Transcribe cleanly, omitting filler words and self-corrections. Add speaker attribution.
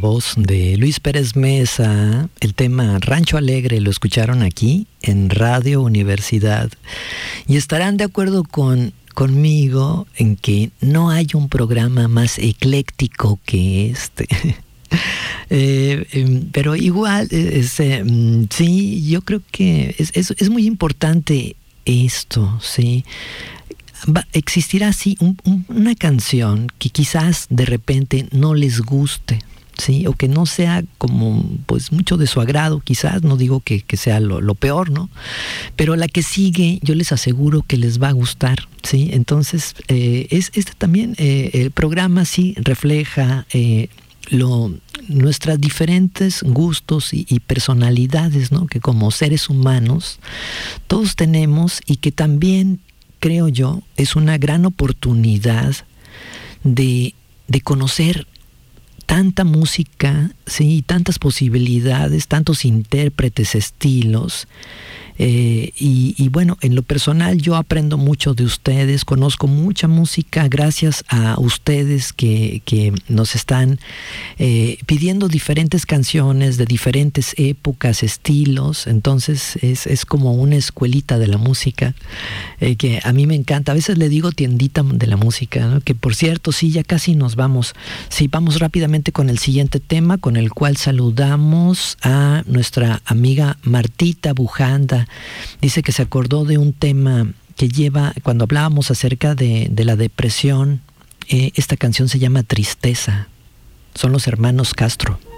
Speaker 1: voz de Luis Pérez Mesa, el tema Rancho Alegre, lo escucharon aquí en Radio Universidad. Y estarán de acuerdo conmigo en que no hay un programa más ecléctico que este. Pero igual, sí, yo creo que es muy importante esto, sí. Existirá así una canción que quizás de repente no les guste, ¿sí? O que no sea como pues mucho de su agrado, quizás, no digo que sea lo peor, ¿no? Pero la que sigue yo les aseguro que les va a gustar, ¿sí? Entonces, también el programa sí refleja nuestros diferentes gustos y personalidades, ¿no? Que como seres humanos todos tenemos, y que también, creo yo, es una gran oportunidad de conocer tanta música, sí, tantas posibilidades, tantos intérpretes, estilos. Y bueno, en lo personal yo aprendo mucho de ustedes, conozco mucha música gracias a ustedes que nos están pidiendo diferentes canciones de diferentes épocas, estilos. Entonces es como una escuelita de la música que a mí me encanta. A veces le digo tiendita de la música, ¿no? Que por cierto, sí, ya casi nos vamos. Sí, vamos rápidamente con el siguiente tema, con el cual saludamos a nuestra amiga Martita Bujanda. Dice que se acordó de un tema que lleva, cuando hablábamos acerca de la depresión, esta canción se llama Tristeza. Son los hermanos Castro.